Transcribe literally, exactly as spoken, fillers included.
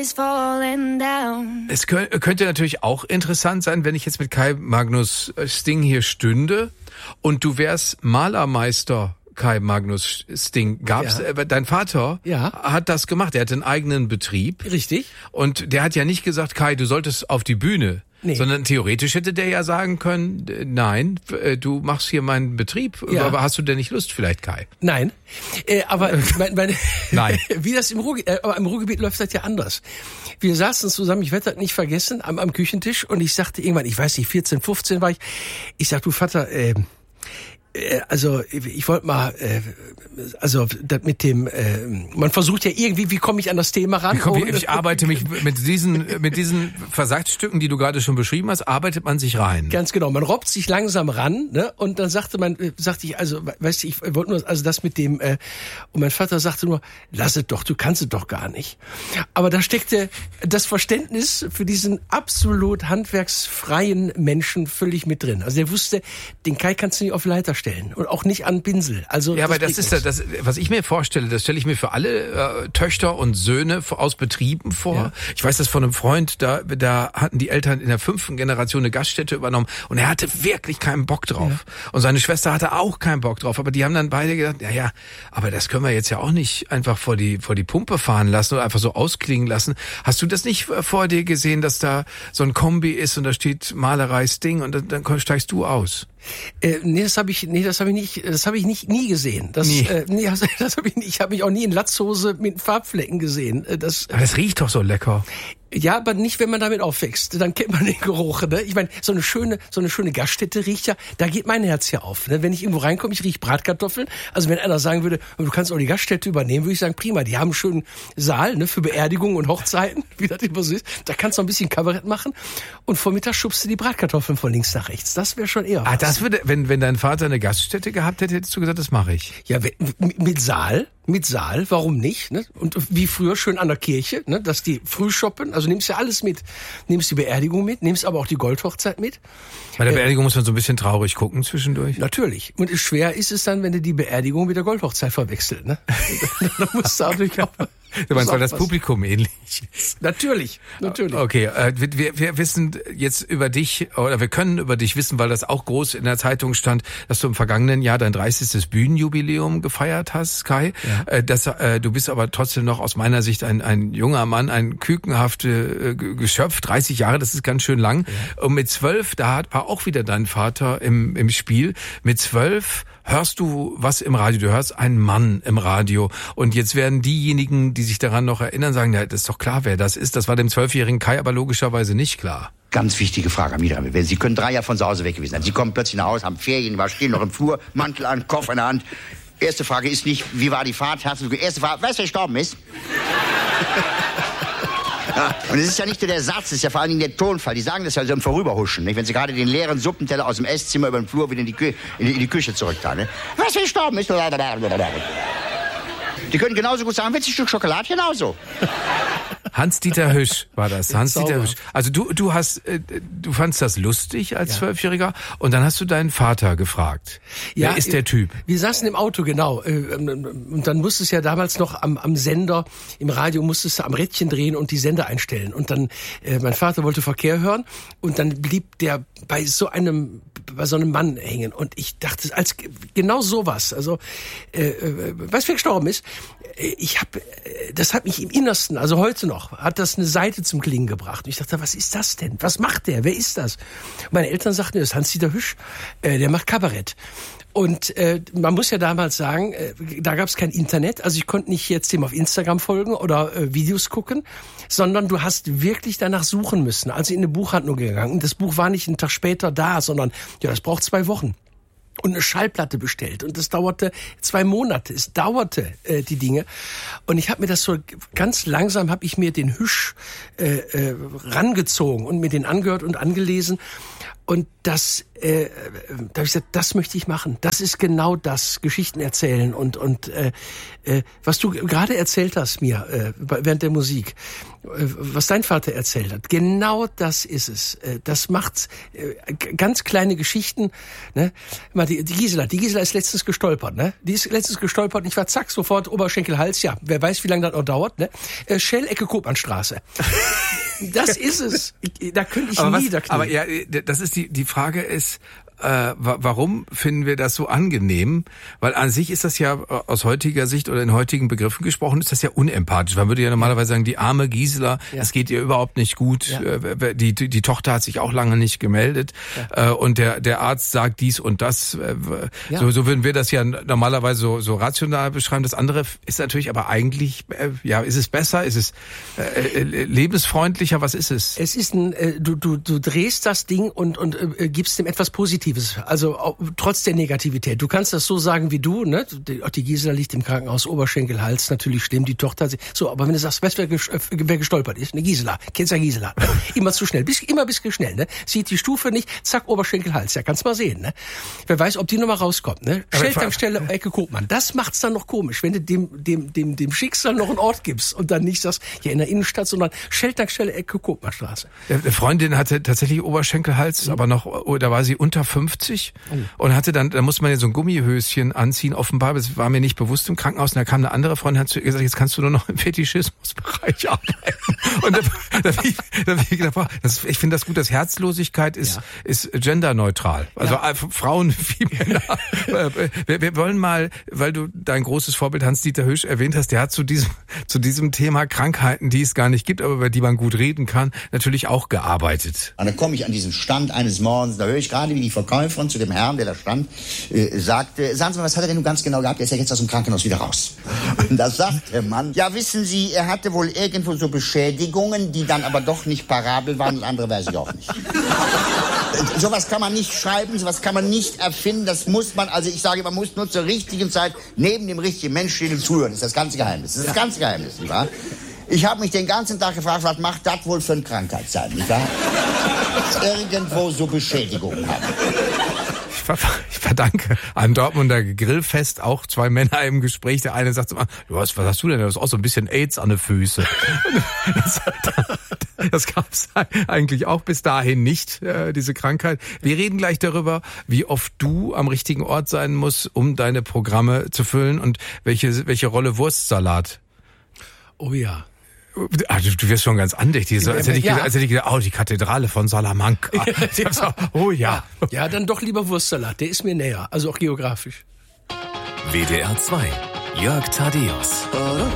Es könnte natürlich auch interessant sein, wenn ich jetzt mit Kai Magnus Sting hier stünde und du wärst Malermeister Kai Magnus Sting. Gab's, ja. äh, dein Vater ja. hat das gemacht, er hat einen eigenen Betrieb. Richtig. Und der hat ja nicht gesagt, Kai, du solltest auf die Bühne. Nee. Sondern theoretisch hätte der ja sagen können, nein, du machst hier meinen Betrieb, ja. aber hast du denn nicht Lust vielleicht, Kai? Nein, äh, aber mein, mein, nein. wie das im Ruhrgebiet, äh, aber im Ruhrgebiet läuft das ja anders. Wir saßen zusammen, ich werde das nicht vergessen, am, am Küchentisch und ich sagte irgendwann, ich weiß nicht, vierzehn, fünfzehn war ich, ich sag, du Vater, äh, also ich wollte mal, äh, also das mit dem, äh, man versucht ja irgendwie, wie komme ich an das Thema ran? Komm, ich arbeite mich mit diesen mit diesen Versatzstücken, die du gerade schon beschrieben hast, arbeitet man sich rein. Ganz genau, man robbt sich langsam ran, ne? Und dann sagte man, äh, sagte ich, also weißt du, ich wollte nur, also das mit dem, äh, und mein Vater sagte nur, lass es doch, du kannst es doch gar nicht. Aber da steckte das Verständnis für diesen absolut handwerksfreien Menschen völlig mit drin. Also der wusste, den Kai kannst du nicht auf Leiter stellen und auch nicht an Pinsel. Also ja, das aber das ist das, das, was ich mir vorstelle, das stelle ich mir für alle äh, Töchter und Söhne aus Betrieben vor. Ja. Ich weiß das von einem Freund, da da hatten die Eltern in der fünften Generation eine Gaststätte übernommen und er hatte wirklich keinen Bock drauf. Ja. Und seine Schwester hatte auch keinen Bock drauf, aber die haben dann beide gedacht, ja, ja, aber das können wir jetzt ja auch nicht einfach vor die vor die Pumpe fahren lassen oder einfach so ausklingen lassen. Hast du das nicht vor dir gesehen, dass da so ein Kombi ist und da steht Malerei Sting und dann, dann steigst du aus? Äh, nee, das habe ich, nee, das habe ich nicht, das habe ich nicht nie gesehen. Das, nie. Äh, nee, das, das habe ich nicht. Ich habe mich auch nie in Latzhose mit Farbflecken gesehen. Das, aber das riecht doch so lecker. Ja, aber nicht, wenn man damit aufwächst. Dann kennt man den Geruch. Ne? Ich meine, so eine schöne, so eine schöne Gaststätte riecht ja. Da geht mein Herz ja auf. Ne? Wenn ich irgendwo reinkomme, ich rieche Bratkartoffeln. Also wenn einer sagen würde, du kannst auch die Gaststätte übernehmen, würde ich sagen, prima. Die haben einen schönen Saal, ne, für Beerdigungen und Hochzeiten, wie das immer so ist. Da kannst du ein bisschen Kabarett machen und vormittags schubst du die Bratkartoffeln von links nach rechts. Das wäre schon eher. Ah, was. das würde, wenn wenn dein Vater eine Gaststätte gehabt hätte, hättest du gesagt, das mache ich. Ja, mit Saal. Mit Saal, warum nicht? Ne? Und wie früher schön an der Kirche, ne? Dass die früh shoppen, also nimmst ja alles mit. Nimmst die Beerdigung mit, nimmst aber auch die Goldhochzeit mit. Bei der Beerdigung äh, muss man so ein bisschen traurig gucken zwischendurch. Natürlich. Und schwer ist es dann, wenn du die Beerdigung mit der Goldhochzeit verwechselst. Ne? Da musst du natürlich auch... Du meinst, weil das Publikum ähnlich ist? Natürlich, natürlich. Okay, äh, wir, wir wissen jetzt über dich, oder wir können über dich wissen, weil das auch groß in der Zeitung stand, dass du im vergangenen Jahr dein dreißigstes Bühnenjubiläum gefeiert hast, Kai. Ja. Äh, das, äh, du bist aber trotzdem noch aus meiner Sicht ein, ein junger Mann, ein kükenhaftes äh, Geschöpf, dreißig Jahre, das ist ganz schön lang. Ja. Und mit zwölf, da war auch wieder dein Vater im, im Spiel, mit zwölf hörst du was im Radio, du hörst einen Mann im Radio und jetzt werden diejenigen, die sich daran noch erinnern, sagen, ja, das ist doch klar, wer das ist. Das war dem zwölfjährigen Kai aber logischerweise nicht klar. Ganz wichtige Frage, Amira. Sie können drei Jahre von zu Hause weg gewesen sein. Sie kommen plötzlich nach Hause, haben Ferien, war stehen noch im Flur, Mantel an, Koffer in der Hand. Erste Frage ist nicht, wie war die Fahrt? Herzlich, erste Frage, weißt du, wer gestorben ist? Ja, und es ist ja nicht nur der Satz, es ist ja vor allen Dingen der Tonfall. Die sagen das ja so im Vorüberhuschen, nicht? Wenn sie gerade den leeren Suppenteller aus dem Esszimmer über den Flur wieder in die, Kü- in die, in die Küche zurücktragen. Ne? Was für gestorben ist? Die können genauso gut sagen, willst du ein Stück Schokolade? Genauso. Hans-Dieter Hüsch war das. Hans-Dieter Hüsch. Also du, du hast, äh, du fandst das lustig als Zwölfjähriger ja. und dann hast du deinen Vater gefragt. Ja, wer ist der Typ? Wir saßen im Auto, genau. Und dann musstest du ja damals noch am, am Sender, im Radio musstest du am Rädchen drehen und die Sender einstellen. Und dann, äh, mein Vater wollte Verkehr hören und dann blieb der bei so einem, bei so einem Mann hängen. Und ich dachte, als genau sowas, also, äh, weißt du, wer gestorben ist? Ich habe, das hat mich im Innersten, also heute noch, hat das eine Seite zum Klingen gebracht. Und ich dachte, was ist das denn? Was macht der? Wer ist das? Meine Eltern sagten, das ist Hans-Dieter Hüsch, äh, der macht Kabarett. Und äh, man muss ja damals sagen, äh, da gab es kein Internet, also ich konnte nicht jetzt dem auf Instagram folgen oder äh, Videos gucken, sondern du hast wirklich danach suchen müssen. Also in eine Buchhandlung gegangen. Und das Buch war nicht einen Tag später da, sondern ja, das braucht zwei Wochen. Und eine Schallplatte bestellt. Und das dauerte zwei Monate. Es dauerte äh, die Dinge. Und ich habe mir das so ganz langsam, habe ich mir den Hüsch äh, äh, rangezogen und mir den angehört und angelesen. Und das, äh, da habe ich gesagt, das möchte ich machen. Das ist genau das, Geschichten erzählen. Und und äh, äh, was du gerade erzählt hast mir äh, während der Musik, äh, was dein Vater erzählt hat, genau das ist es. Äh, das macht äh, ganz kleine Geschichten. Ne? Mal die, die Gisela, die Gisela ist letztens gestolpert. Ne? Die ist letztens gestolpert und ich war zack, sofort Oberschenkel, Hals. Ja, wer weiß, wie lange das noch dauert. Ne? Äh, Schell-Ecke Kopmannstraße. Das ist es. Ich, da könnte ich aber nie was, da knien. Aber ja, das ist die die Frage ist, äh, warum finden wir das so angenehm? Weil an sich ist das ja aus heutiger Sicht oder in heutigen Begriffen gesprochen, ist das ja unempathisch. Man würde ja normalerweise sagen, die arme Gisela, es ja. geht ihr überhaupt nicht gut. Ja. Die, die die Tochter hat sich auch lange nicht gemeldet ja. und der der Arzt sagt dies und das. Ja. So so würden wir das ja normalerweise so, so rational beschreiben. Das andere ist natürlich aber eigentlich, ja, ist es besser? Ist es äh, lebensfreundlicher? Was ist es? Es ist ein, äh, du du du drehst das Ding und und äh, gibst dem etwas Positives. Also auch, trotz der Negativität. Du kannst das so sagen wie du, ne? Die, auch die Gisela liegt im Krankenhaus, Oberschenkel, Hals, natürlich stimmt, die Tochter. So, aber wenn du sagst, weißt du, wer, wer gestolpert ist? Eine Gisela. Kennst du ja Gisela? Immer zu schnell. Bis, immer bis schnell, ne? Sieht die Stufe nicht, zack, Oberschenkel, Hals. Ja, kannst mal sehen, ne? Wer weiß, ob die nochmal rauskommt, ne? Schnelltankstelle, Ecke Kopmann. Das macht's dann noch komisch, wenn du dem, dem, dem, dem Schicksal noch einen Ort gibst und dann nicht sagst, ja, in der Innenstadt, sondern Schnelltankstelle, Ecke Kopmannstraße. Eine Freundin hatte tatsächlich Oberschenkelhals, mhm. aber noch, da war sie unter fünfzig oh. und hatte dann, da musste man ja so ein Gummihöschen anziehen, offenbar, das war mir nicht bewusst im Krankenhaus, und da kam eine andere Freundin, hat zu ihr gesagt, jetzt kannst du nur noch im Fetischismusbereich arbeiten. Und da, da, da, da, da ich gedacht, das, ich finde das gut, dass Herzlosigkeit ist, ja. ist genderneutral. Also ja. Frauen wie Männer. wir, wir wollen mal, weil du dein großes Vorbild Hans-Dieter Hösch erwähnt hast, der hat zu diesem, zu diesem Thema Krankheiten, die es gar nicht gibt, aber über die man gut reden kann, natürlich auch gearbeitet. Und dann komme ich an diesen Stand eines Morgens, da höre ich gerade, wie die Verkäuferin zu dem Herrn, der da stand, äh, sagte, sagen Sie mal, was hat er denn nun ganz genau gehabt? Er ist ja jetzt aus dem Krankenhaus wieder raus. Und da sagt der Mann, ja, wissen Sie, er hatte wohl irgendwo so Beschädigungen, die dann aber doch nicht parabel waren, und andere weiß ich auch nicht. Sowas kann man nicht schreiben, sowas kann man nicht erfinden, das muss man, also ich sage, man muss nur zur richtigen Zeit neben dem richtigen Menschen stehen und zuhören. Das ist das ganze Geheimnis. Das ist das ganze Geheimnis, nicht wahr? Ich habe mich den ganzen Tag gefragt, was macht das wohl für eine Krankheit sein, nicht wahr? Irgendwo so Beschädigungen haben. Ich verdanke einem Dortmunder Grillfest auch zwei Männer im Gespräch. Der eine sagt so, du hast, was hast du denn? Du hast auch so ein bisschen AIDS an den Füßen. Das, das gab es eigentlich auch bis dahin nicht, diese Krankheit. Wir reden gleich darüber, wie oft du am richtigen Ort sein musst, um deine Programme zu füllen und welche, welche Rolle Wurstsalat. Oh ja. Ach, du, du wirst schon ganz andächtig, so, als hätte ich ja. gedacht, als hätte ich gedacht, oh, die Kathedrale von Salamanca. Ja. So, oh ja. Ja, dann doch lieber Wurstsalat, der ist mir näher, also auch geografisch. W D R zwei, Jörg Thaddeus.